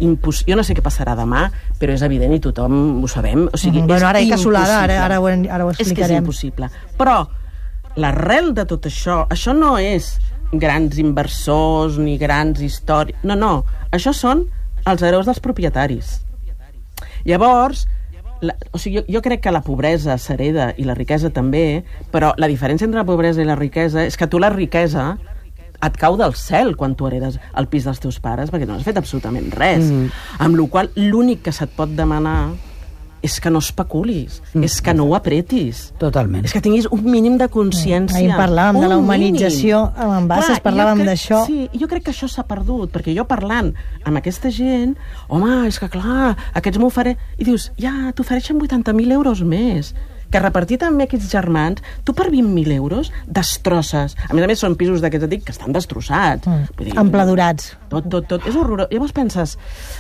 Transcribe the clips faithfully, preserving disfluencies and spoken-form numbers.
Impos... Jo no sé què passarà demà, però és evident i tothom ho sabem. O sigui, mm, bueno, ara és hi ha casolada, ara, impossible. ara, ho, ara ho explicarem. És que és impossible. Però l'arrel de tot això, això no és grans inversors ni grans històries. No, no. Això són els hereus dels propietaris. Llavors, la, o sigui, jo, jo crec que la pobresa s'hereda i la riquesa també, però la diferència entre la pobresa i la riquesa és que tu la riquesa et cau del cel quan tu heredes el pis dels teus pares, perquè no has fet absolutament res. Mm. Amb la qual cosa, l'únic que se't pot demanar és que no especulis, mm. és que no ho apretis. Totalment. És que tinguis un mínim de consciència. Ahir parlàvem de la humanització, amb Bassas parlàvem d'això. Sí, jo crec que això s'ha perdut, perquè jo parlant amb aquesta gent, home, és que clar, aquests m'ho faré... I dius, ja, t'ofereixen vuitanta mil euros més, que repartir també aquests germans, tu per vint mil euros destrosses. A més a més, són pisos d'aquests, dic, que estan destrossats. Mm. Vull dir, empladurats. Tot, tot, tot. És horrorós. Llavors penses...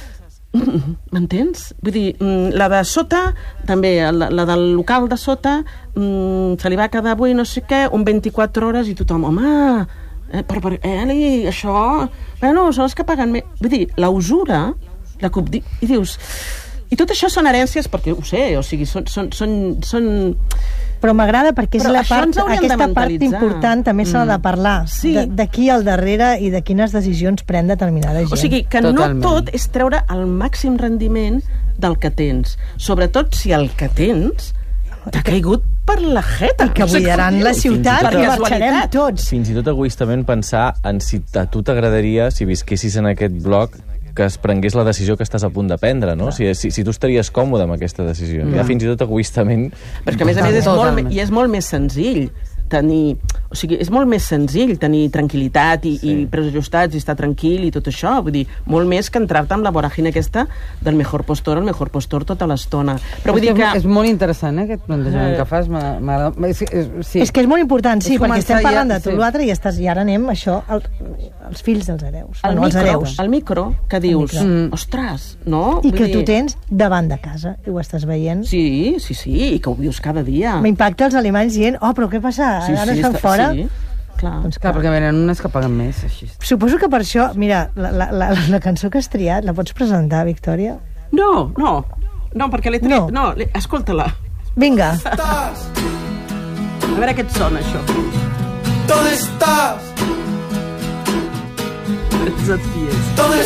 M'entens? Vull dir, la de sota, també, la, la del local de sota, mmm, se li va quedar avui no sé què, un vint-i-quatre hores i tothom, home, eh, per, per, Eli, això... Bueno, són els que paguen més. Vull dir, la usura, la cobdi... I dius... I tot això són herències, perquè ho sé, o sigui, són... són, són, són... Però m'agrada perquè és Però la part, aquesta part mentalitzar. important, també s'ha mm. de parlar, sí. de, de qui al darrere i de quines decisions pren determinada gent. O sigui, que Totalment. No tot és treure el màxim rendiment del que tens. Sobretot si el que tens t'ha caigut per la jeta. I que buidaran la ciutat i marxarem tots. Fins i tot egoistament pensar en si a tu t'agradaria, si visquessis en aquest bloc, que es prengués la decisió que estàs a punt de prendre, no? Si, si, si tu estaries còmode amb aquesta decisió. No. Ja fins i tot egoistament... Però és que, a més a més, és molt, i és molt més senzill tenir... O sigui, és molt més senzill tenir tranquil·litat i, sí. i preus ajustats i estar tranquil i tot això. Vull dir, molt més que entrar-te amb la voràgina aquesta del mejor postor al mejor postor tota l'estona. Però vull dir que... És molt interessant, eh, aquest plantejament que fas. És, és, sí. és que és molt important, sí, perquè estem parlant ja, de tot sí. l'altre i, estàs, i ara anem, això, el, els fills dels hereus. El, bueno, micro, els hereus. el micro, que dius, micro. Mm. ostres, no? I vull que dir... tu tens davant de casa, i ho estàs veient. Sí, sí, sí, i que ho vius cada dia. M'impacta els alemanys dient, oh, però què passa? Sí, ara sí, estan està, fora? Sí. Clar. Doncs clar, perquè venen unes que paguen més, així. Suposo que per això, mira, la, la, la, la cançó que has triat, la pots presentar, Victòria? No, no, no, perquè l'he triat... No, no escolta-la. Vinga. A veure què et sona, això. ¿Dónde estás? No saps qui és. ¿Dónde